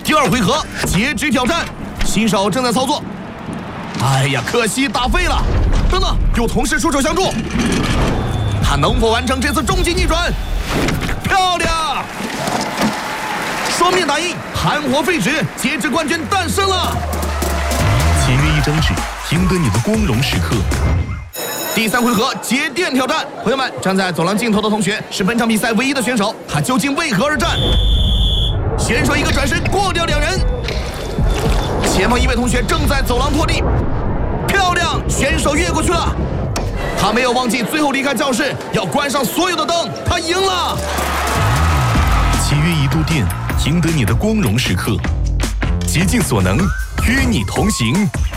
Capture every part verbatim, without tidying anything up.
第二回合截止挑战，新手正在操作。哎呀，可惜打废了。等等，有同事出手相助，他能否完成这次终极逆转？漂亮！双面打印，含火废纸，截止冠军诞生了。 签约一张纸，赢得你的光荣时刻。 第三回合节电挑战，朋友们，站在走廊尽头的同学是本场比赛唯一的选手，他究竟为何而战？选手一个转身过掉两人，前方一位同学正在走廊拖地，漂亮，选手越过去了。他没有忘记最后离开教室要关上所有的灯，他赢了。 契约一度电，赢得你的光荣时刻，竭尽所能与你同行。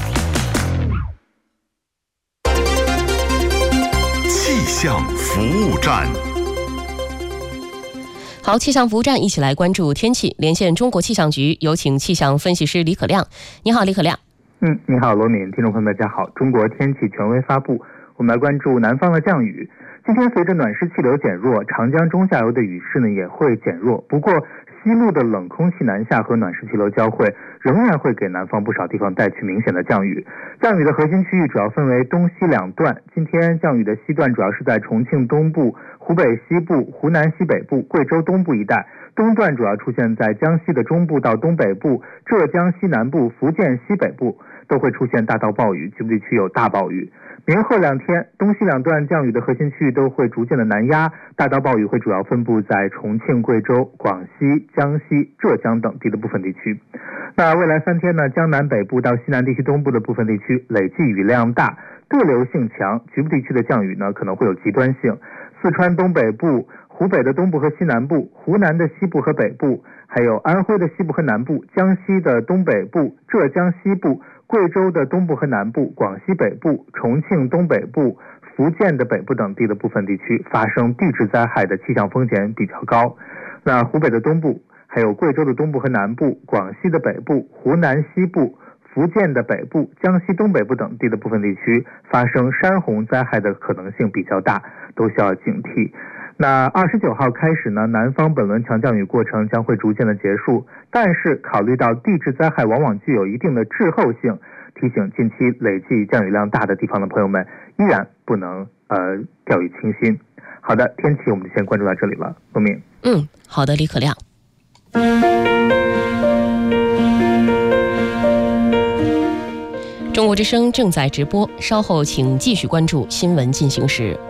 气象服务站。 好，气象服务站一起来关注天气，连线中国气象局，有请气象分析师李可亮。你好，李可亮。 嗯，你好，罗敏，听众朋友们，大家好。中国天气权威发布，我们来关注南方的降雨。今天随着暖湿气流减弱，长江中下游的雨势呢也会减弱。不过，西路的冷空气南下和暖湿气流交汇，仍然会给南方不少地方带去明显的降雨。降雨的核心区域主要分为东西两段。今天降雨的西段主要是在重庆东部、湖北西部、湖南西北部、贵州东部一带。东段主要出现在江西的中部到东北部、浙江西南部、福建西北部，都会出现大到暴雨，局部地区有大暴雨。明后两天，东西两段降雨的核心区域都会逐渐的南压，大到暴雨会主要分布在重庆、贵州、广西、江西、浙江等地的部分地区。那未来三天呢，江南北部到西南地区东部的部分地区累计雨量大，对流性强，局部地区的降雨呢可能会有极端性。四川东北部、湖北的东部和西南部、湖南的西部和北部，还有安徽的西部和南部、江西的东北部、浙江西部、贵州的东部和南部、广西北部、重庆东北部、福建的北部等地的部分地区发生地质灾害的气象风险比较高。那湖北的东部，还有贵州的东部和南部、广西的北部、湖南西部、福建的北部、江西东北部等地的部分地区发生山洪灾害的可能性比较大，都需要警惕。那二十九号开始呢，南方本轮强降雨过程将会逐渐的结束，但是考虑到地质灾害往往具有一定的滞后性，提醒近期累计降雨量大的地方的朋友们，依然不能呃掉以轻心。好的，天气我们就先关注到这里了，罗明。 嗯，好的，李可亮。中国之声正在直播，稍后请继续关注新闻进行时。